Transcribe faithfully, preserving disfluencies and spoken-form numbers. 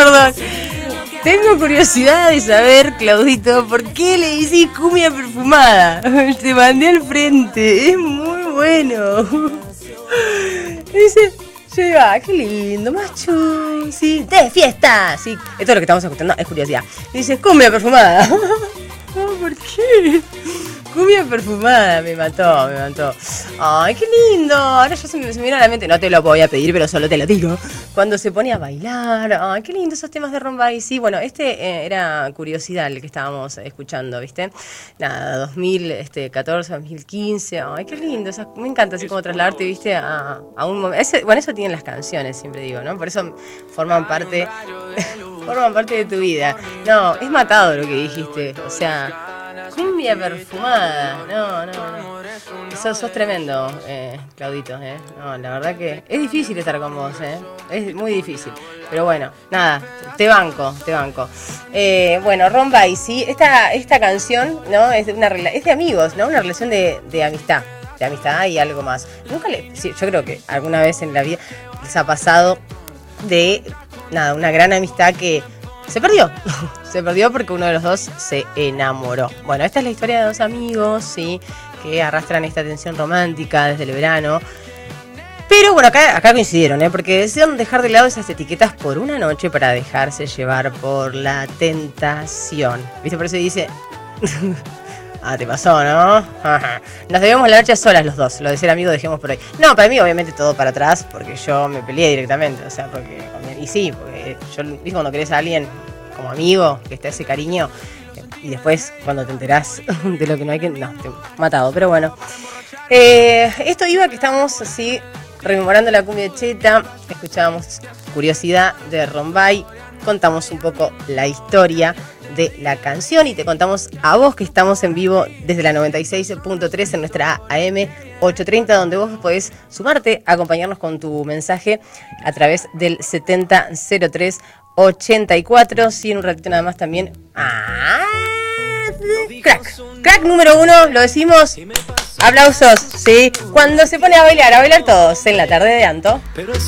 perdón. Tengo curiosidad de saber, Claudito, ¿por qué le decís cumbia perfumada? Te mandé al frente, es muy bueno. Dice, llega, qué lindo, macho, sí, de fiesta, sí. Esto es lo que estamos escuchando, es curiosidad. Dice, cumbia perfumada. ¿Por qué? Cumbia perfumada, me mató, me mató. Ay, qué lindo. Ahora ya se me, se me viene a la mente, no te lo voy a pedir, pero solo te lo digo. Cuando se pone a bailar. Ay, qué lindo esos temas de Rombay. Sí, bueno, este eh, era curiosidad el que estábamos escuchando, ¿viste? Nada, dos mil catorce, dos mil quince. Ay, qué lindo. O sea, me encanta así como trasladarte, ¿viste? A, a un momento. Bueno, eso tienen las canciones, siempre digo, ¿no? Por eso forman parte, forman parte de tu vida. No, es matado lo que dijiste. O sea, cumbia perfumada, no, no, no. Sos, sos tremendo, eh, Claudito, eh. No, la verdad que es difícil estar con vos, eh. Es muy difícil. Pero bueno, nada, te banco, te banco. Eh, bueno, Rombay, sí, esta, esta canción, ¿no? Es de una es de amigos, ¿no? Una relación de, de amistad. De amistad y algo más. Nunca le. Sí, yo creo que alguna vez en la vida les ha pasado de nada, una gran amistad que se perdió. Se perdió porque uno de los dos se enamoró. Bueno, esta es la historia de dos amigos, sí, que arrastran esta tensión romántica desde el verano. Pero bueno, acá, acá coincidieron, ¿eh? Porque desean dejar de lado esas etiquetas por una noche para dejarse llevar por la tentación. ¿Viste? Por eso dice... Ah, te pasó, ¿no? Nos debemos la noche a solas los dos. Lo de ser amigos dejemos por ahí. No, para mí obviamente todo para atrás, porque yo me peleé directamente. O sea, porque... Y sí, porque yo, ¿viste? Cuando querés a alguien como amigo, que está ese cariño, y después cuando te enterás de lo que no hay que... No, te he matado, pero bueno. Eh, esto iba que estamos así rememorando la cumbia cheta, escuchábamos Curiosidad de Rombay, contamos un poco la historia de la canción y te contamos a vos que estamos en vivo desde la noventa y seis punto tres en nuestra A M ochocientos treinta, donde vos podés sumarte, acompañarnos con tu mensaje a través del setenta cero tres ochenta y cuatro. Sí, en un ratito nada más también. ¡Ah! Crack, crack número uno, lo decimos. Aplausos, sí. Cuando se pone a bailar, a bailar todos en la tarde de Anto.